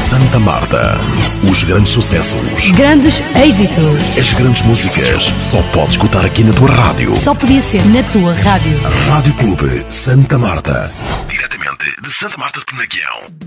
Santa Marta. Os grandes sucessos. Grandes êxitos. As grandes músicas. Só podes escutar aqui na tua rádio. Só podia ser na tua rádio. Rádio Clube Santa Marta. Diretamente de Santa Marta de Penaguião.